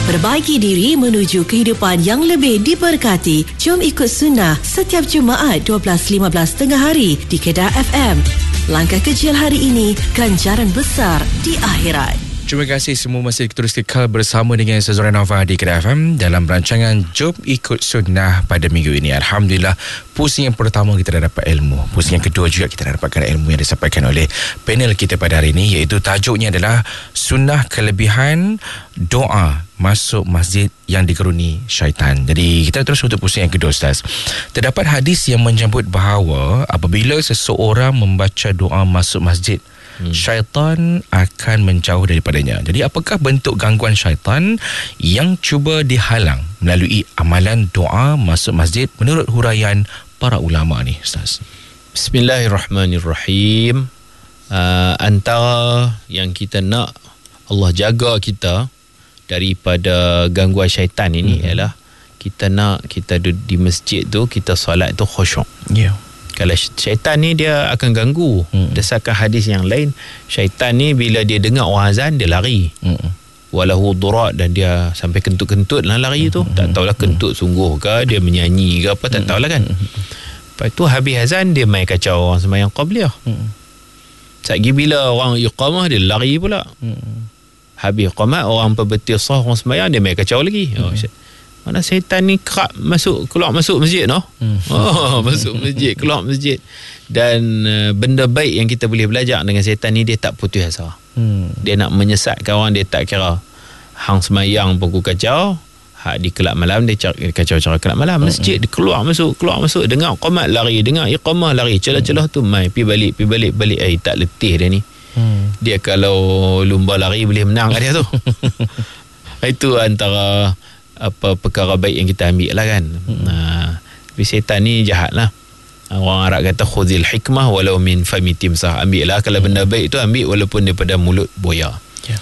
Perbaiki diri menuju kehidupan yang lebih diberkati. Jom ikut sunnah setiap Jumaat 12.15 tengah hari di Kedah FM. Langkah kecil hari ini, ganjaran besar di akhirat. Terima kasih semua masih terus kekal bersama dengan Zura Nova di Kedah FM dalam rancangan Jom Ikut Sunnah pada minggu ini. Alhamdulillah, pusing yang pertama kita dah dapat ilmu. Pusing yang kedua juga kita dah dapatkan ilmu yang disampaikan oleh panel kita pada hari ini, iaitu tajuknya adalah Sunnah Kelebihan Doa Masuk Masjid yang dikeruni syaitan. Jadi kita terus untuk pusing yang kedua, Ustaz. Terdapat hadis yang menyebut bahawa apabila seseorang membaca doa masuk masjid, syaitan akan menjauh daripadanya. Jadi apakah bentuk gangguan syaitan yang cuba dihalang melalui amalan doa masuk masjid menurut huraian para ulama ni, Ustaz? Bismillahirrahmanirrahim. Antara yang kita nak Allah jaga kita daripada gangguan syaitan ini ialah kita nak kita di masjid tu, kita solat tu khusyuk. Ya. Kalau syaitan ni dia akan ganggu. Berdasarkan hadis yang lain, syaitan ni bila dia dengar orang azan, dia lari. Walahu durat, dan dia sampai kentut-kentut lah lari tu. Tak tahulah kentut sungguh ke, dia menyanyi ke apa, tak tahulah kan. Lepas tu habis azan, dia main kacau orang sembahyang qabliyah. Satgi bila orang iqamah, dia lari pula. Habis iqamah, orang berbetisah orang sembahyang, dia main kacau lagi. Mana syaitan ni kerap keluar masuk masjid, no? Masuk masjid, keluar masjid. Dan benda baik yang kita boleh belajar dengan syaitan ni, dia tak putus asa. Dia nak menyesatkan orang, dia tak kira hang semayang pun kacau, di kelab malam dia kacau cara kelab malam. Masjid dia keluar masuk, dengar qamat lari, dengar iqamah lari, celah-celah tu mai pi balik. Tak letih dia ni. Dia kalau lumba lari boleh menang kat dia tu. Itu antara apa perkara baik yang kita ambil lah kan. Tapi syaitan ni jahat lah. Orang Arab kata khudhil hikmah walau min fami timsah. Ambil lah kalau benda baik tu, ambil walaupun daripada mulut buaya.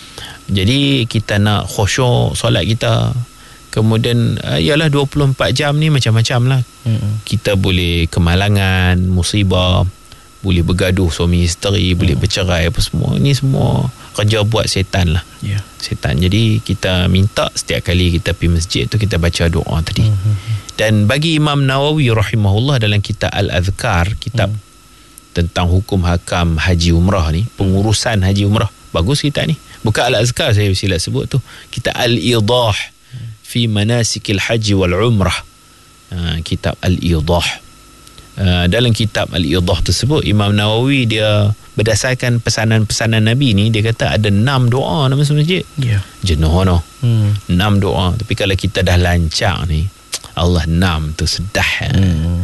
Jadi kita nak khusyuk solat kita. Kemudian ialah 24 jam ni macam-macam lah. Kita boleh kemalangan, musibah, boleh bergaduh suami isteri, boleh bercerai apa semua. Ini semua kerja buat syaitan lah. Syaitan. Jadi kita minta setiap kali kita pergi masjid tu, kita baca doa tadi. Dan bagi Imam Nawawi rahimahullah, dalam kitab Al-Adhkar, kitab tentang hukum hakam haji umrah ni, pengurusan haji umrah, bagus kitab ni. Bukan Al-Adhkar, saya silap sebut tu, kitab Al-Idah fi manasikil haji wal umrah. Kitab Al-Idah. Dalam kitab Al-Idah tersebut, Imam Nawawi dia berdasarkan pesanan-pesanan Nabi ni, dia kata ada 6 doa nak masuk masjid. Jenuh no. 6 doa. Tapi kalau kita dah lancar ni, Allah 6 tu sedah.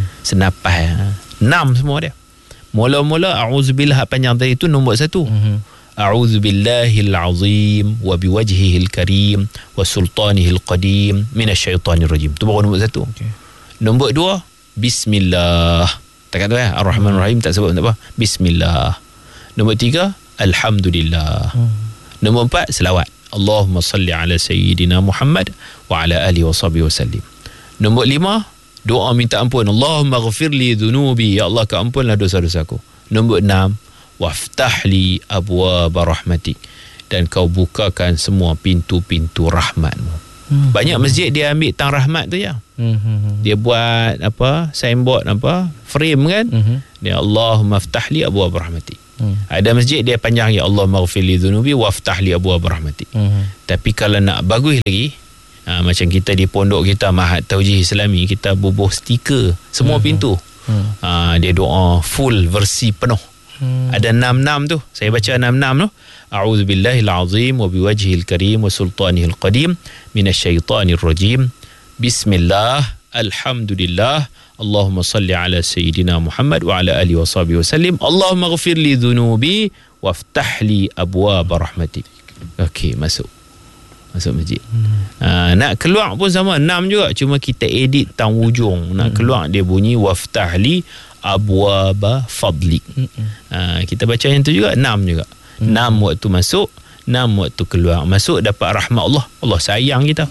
Senapah. 6 semua dia. Mula-mula a'udzubillah panjang tadi tu nombor 1. A'udzubillahil azim wa biwajhihil karim wa sultanihil qadim minasyaitonir rajim. Tu baru nombor 1. Nombor 2, Bismillah. Tak kata Ar-Rahman Ar-Rahim, tak sebut apa. Bismillah. Nombor 3, Alhamdulillah. Nombor 4, selawat. Allahumma salli ala Sayyidina Muhammad wa ala alihi wa sahbihi wa sallim. Nombor 5, doa minta ampun. Allahumma ghafirli dhunubi. Ya Allah, kau ampunlah dosa-dosaku. Nombor 6, waftahli abwaba rahmatik. Dan kau bukakan semua pintu-pintu rahmatmu. Banyak masjid dia ambil tang rahmat tu ya. Dia buat apa, signboard apa, frame kan. Dia Allahumma aftahli abwaba rahmatik. Ada masjid dia panjang, ya Allah maghfirli dhunubi waftahli abwaba rahmatik. Tapi kalau nak bagus lagi, macam kita di pondok kita Mahat Taujih Islami, kita bubuh stiker semua pintu. Dia doa full versi penuh. Ada 6 tu. Saya baca 6 tu. A'udzubillahil azim wa biwajhihil karim wa sultanihil qadim minasyaitonir rajim. Bismillah, alhamdulillah, Allahumma salli ala Sayyidina Muhammad wa ala alihi wa sahbihi wa sallim. Allahumma ghafirli dhunubi waftahli abwaba rahmatik. Okey, masuk masjid. Nak keluar pun sama 6 juga, cuma kita edit tang hujung. Nak keluar dia bunyi waftahli abwaba fadlik. Kita baca yang tu juga 6 juga. 6 waktu masuk, 6 waktu keluar. Masuk dapat rahmat Allah. Allah sayang kita.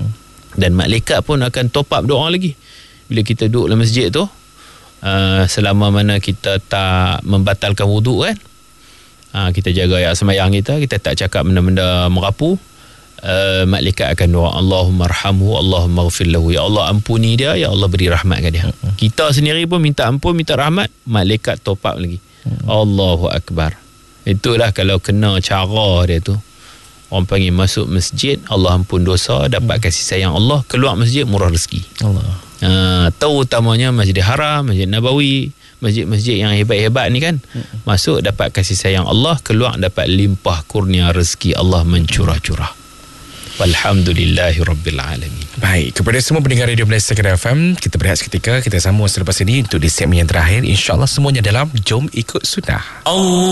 Dan malaikat pun akan top up doa lagi. Bila kita duduk dalam masjid tu, selama mana kita tak membatalkan wuduk kan, kita jaga ayat sembahyang kita tak cakap benda-benda merapu, malaikat akan doa, Allahumma arhamhu, Allahumma ghfir lahu, ya Allah ampuni dia, ya Allah beri rahmat kat dia. Kita sendiri pun minta ampun, minta rahmat, malaikat top up lagi. Allahu Akbar. Itulah kalau kena cara dia tu. Orang panggil masuk masjid, Allah ampun dosa, dapat kasih sayang Allah, keluar masjid murah rezeki. Allah. Terutamanya Masjidil Haram, Masjid Nabawi, masjid-masjid yang hebat-hebat ni kan. Masuk dapat kasih sayang Allah, keluar dapat limpah kurnia rezeki Allah mencurah-curah. Walhamdulillahirabbil alamin. Baik, kepada semua pendengar Radio Malaysia Kedah FM, kita berehat seketika, kita sambung selepas ini untuk di segmen yang terakhir, insya-Allah semuanya dalam Jom Ikut Sunnah.